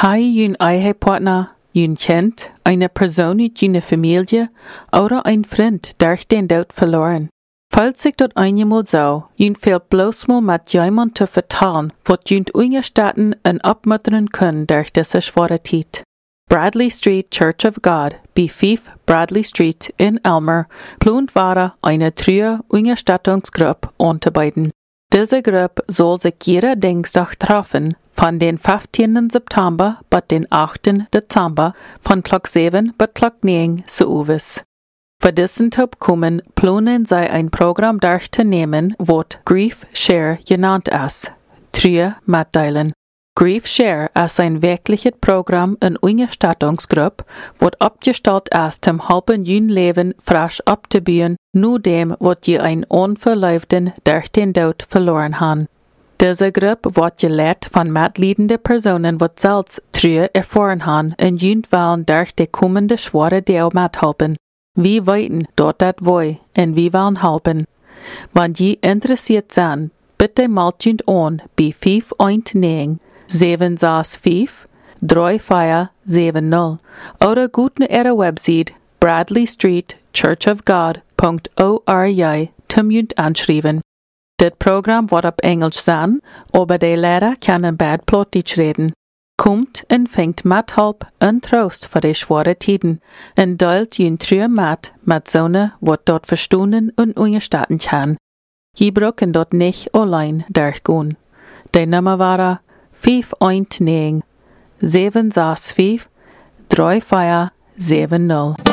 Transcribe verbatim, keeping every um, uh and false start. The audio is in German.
Hai jün Ehepartner, jün Kind, eine Person uit jüne Familie oder ein Freund durch den Tod verloren. Falls sich dort einmal so, jün fehlt bloß mal mit jemand zu vertrauen, wat jün ungestatten en abmuttern können durch diese schwere Zeit. Bradley Street Church of God, B fünf Bradley Street in Elmer, plant war eine treue Ungestattungsgruppe anzubieten. Diese Gruppe soll sich jeder Dienstag treffen, von den fünfzehnten September bis den achten Dezember, von Klock sieben bis Klock neun zu Uwes. Für diesen Tag kommen, planen sie ein Programm durchzunehmen, das Grief Share genannt ist. Treue mitteilen. Grief Share ist ein wirkliches Programm in Ungestattungsgruppe, das abgestellt ist, um halben jün Leben frisch abzubauen, nur dem, was je ein Unverleibten durch den Tod verloren haben. Diese Gruppe wird geleitet von mitleidenden Personen, die selbst Treue erfahren haben und jün wollen durch die kommende schwere Deel mithelfen. Wir weiten dort das wollen und wir wollen helfen. Wenn Sie interessiert sind, bitte meldet jün an bei fünf eins neun sieben sechs fünf drei vier sieben null oder gut nach ihrer Website bradley street church of god dot org zum jünt anschreiben. Das Programm wird auf Englisch sein, aber die Lehrer können bad Plattdeutsch reden. Kommt und fängt Mithilfe und Trost für die schweren Zeiten und teilt jün Treue mit, mit Sonnen, die dort verstehen und ungestatten kann. Sie brauchen dort nicht allein durchgehen. Die Nummer war fünf eins neun sieben sechs fünf drei vier sieben null.